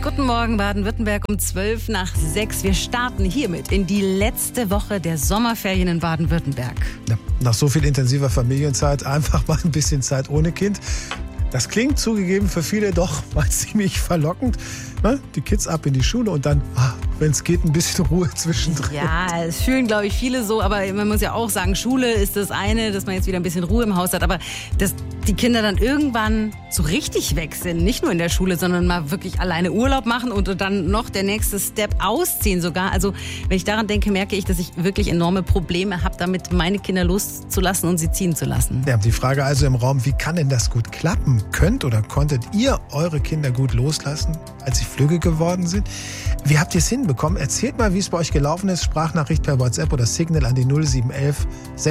Guten Morgen, Baden-Württemberg um 5:12. Wir starten hiermit in die letzte Woche der Sommerferien in Baden-Württemberg. Ja, nach so viel intensiver Familienzeit einfach mal ein bisschen Zeit ohne Kind. Das klingt zugegeben für viele doch mal ziemlich verlockend. Ne? Die Kids ab in die Schule und dann, wenn es geht, ein bisschen Ruhe zwischendrin. Ja, es fühlen, glaube ich, viele so. Aber man muss ja auch sagen, Schule ist das eine, dass man jetzt wieder ein bisschen Ruhe im Haus hat. Aber dass die Kinder dann irgendwann so richtig weg sind. Nicht nur in der Schule, sondern mal wirklich alleine Urlaub machen und dann noch der nächste Step ausziehen sogar. Also wenn ich daran denke, merke ich, dass ich wirklich enorme Probleme habe, damit meine Kinder loszulassen und sie ziehen zu lassen. Ja, die Frage also im Raum, wie kann denn das gut klappen? Könnt oder konntet ihr eure Kinder gut loslassen, als sie flügge geworden sind? Wie habt ihr es hinbekommen? Erzählt mal, wie es bei euch gelaufen ist. Sprachnachricht per WhatsApp oder Signal an die 0711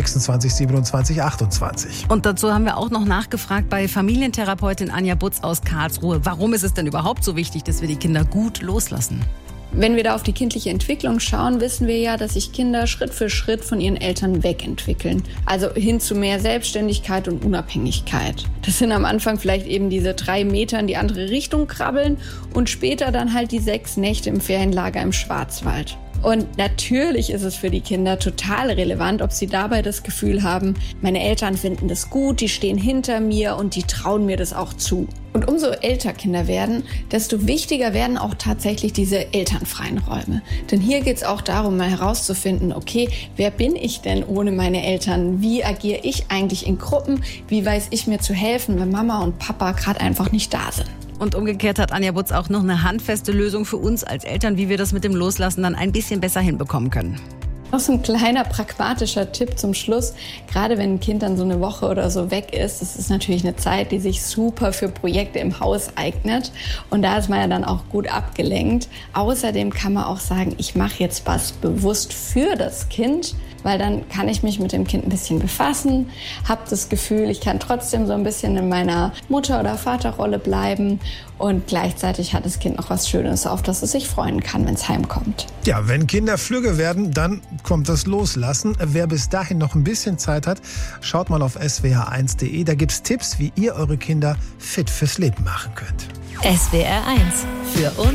26 27 28. Und dazu haben wir auch noch nachgefragt bei Familientherapeutin Anja Butz aus Karlsruhe. Warum ist es denn überhaupt so wichtig, dass wir die Kinder gut loslassen? Wenn wir da auf die kindliche Entwicklung schauen, wissen wir ja, dass sich Kinder Schritt für Schritt von ihren Eltern wegentwickeln. Also hin zu mehr Selbstständigkeit und Unabhängigkeit. Das sind am Anfang vielleicht eben diese 3 Meter in die andere Richtung krabbeln und später dann halt die 6 Nächte im Ferienlager im Schwarzwald. Und natürlich ist es für die Kinder total relevant, ob sie dabei das Gefühl haben, meine Eltern finden das gut, die stehen hinter mir und die trauen mir das auch zu. Und umso älter Kinder werden, desto wichtiger werden auch tatsächlich diese elternfreien Räume. Denn hier geht es auch darum, mal herauszufinden, okay, wer bin ich denn ohne meine Eltern? Wie agiere ich eigentlich in Gruppen? Wie weiß ich mir zu helfen, wenn Mama und Papa gerade einfach nicht da sind? Und umgekehrt hat Anja Butz auch noch eine handfeste Lösung für uns als Eltern, wie wir das mit dem Loslassen dann ein bisschen besser hinbekommen können. Noch so ein kleiner pragmatischer Tipp zum Schluss. Gerade wenn ein Kind dann so eine Woche oder so weg ist, das ist natürlich eine Zeit, die sich super für Projekte im Haus eignet. Und da ist man ja dann auch gut abgelenkt. Außerdem kann man auch sagen, ich mache jetzt was bewusst für das Kind, weil dann kann ich mich mit dem Kind ein bisschen befassen, habe das Gefühl, ich kann trotzdem so ein bisschen in meiner Mutter- oder Vaterrolle bleiben und gleichzeitig hat das Kind noch was Schönes, auf das es sich freuen kann, wenn es heimkommt. Ja, wenn Kinder flügge werden, dann kommt das Loslassen. Wer bis dahin noch ein bisschen Zeit hat, schaut mal auf swr1.de. Da gibt's Tipps, wie ihr eure Kinder fit fürs Leben machen könnt. SWR1 für uns.